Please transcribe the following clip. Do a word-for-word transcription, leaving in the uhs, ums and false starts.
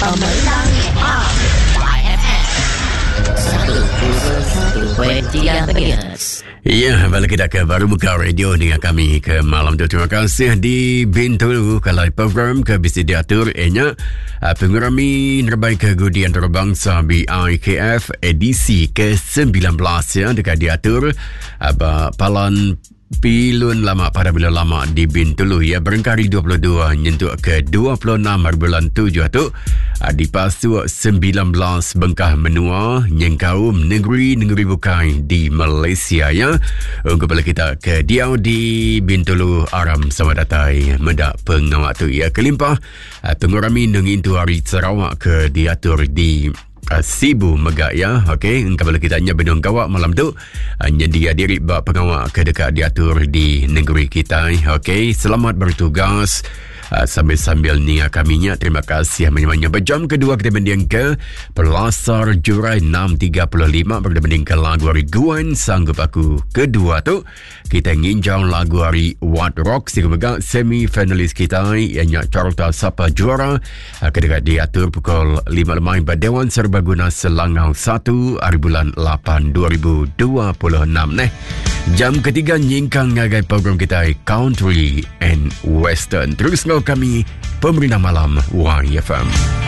Pemenang Y F M seratus satu perpuluhan tiga megahertz. Ya, balik kita ke Baru Muka Radio dengan kami ke malam tu. Terima kasih di Bintulu kalau program ke bisa diatur enya pengurami terbaik kegudian antarabangsa B I K F edisi ke sembilan belas ya dekat diatur apa palan pilun lama pada bila lama di Bintulu ya berengkari dua puluh dua nyentuk ke dua puluh enam bulan tujuh tu di pasu sembilan belas bengkah menua nyengkaum negeri-negeri bukai di Malaysia ya. Untuk balik kita ke diau di Bintulu Aram sama datai mendak pengawak tu ya kelimpah pengurami nengintu hari Sarawak ke diatur di Uh, Sibu Megak ya. Okey, kalau kita nya benung kawak malam tu hanya dia diri bak pengawak ke dekat diatur di negeri kita. Okey, selamat bertugas. Uh, sambil-sambil ni kaminya terima kasih menyemanya berjam kedua kita banding ke Pelasar Jurai enam tiga puluh lima pada banding ke lagu hari Guan sanggup aku kedua tu kita nginjau lagu hari What Rock sehingga semi finalis kita yang Carlton Sapa juara uh, kedekat diatur pukul lima lemai Dewan Serbaguna Selangau satu hari bulan lapan dua ribu dua puluh enam neh. Jam ketiga nyingkang ngagai program kita Country and Western. Terus ngau kami Pemerintah Malam Y F M.